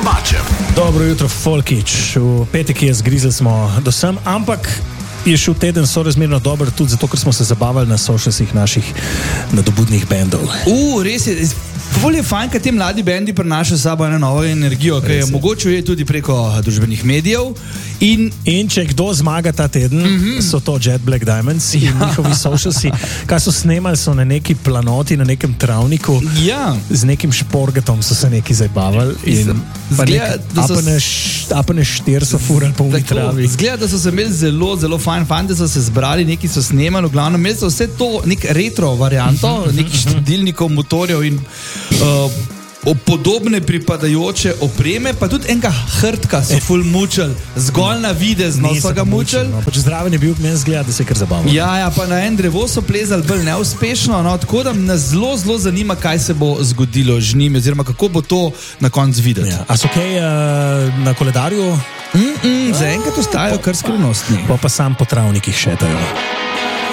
Kovačem. Dobro jutro, Folkič. V petek je zgrizli smo do sem, ampak je šel teden sorazmerno dober, tudi zato, ker smo se zabavali na socialsih naših nadobudnih bendov. Res je. Bolj je fajn, kad te mladi bendi prinašajo sabo eno novo energijo, ki je mogoče je tudi preko družbenih medijev. In če kdo zmaga ta teden, so to Jet Black Diamonds in njihovi socialsi, kaj so snemali, so na neki planoti, na nekem travniku, z nekim šporgetom so se neki zabavali in apane štir so furali po travi. Zgleda, da so se imeli zelo, zelo fajn fante, so se zbrali, neki so snemali, v glavnem imeli so vse to nek retro varianto, nekih štedilnikov, motorjev in podobne pripadajoče opreme, pa tudi enega hrdka so ful mučili, zgolj na videzno so ga mučili. Pač zdraven je bil, meni zgleda, da se je kar zabaval. Ja, pa na en drevo so plezali bolj neuspešno, tako da nas zelo, zelo zanima, kaj se bo zgodilo z njimi, oziroma kako bo to na koncu videti. Ja. A so kaj na koledarju? Zaenkrat ostajajo kar skrivnostni. Pa sam po travnikih šetajo.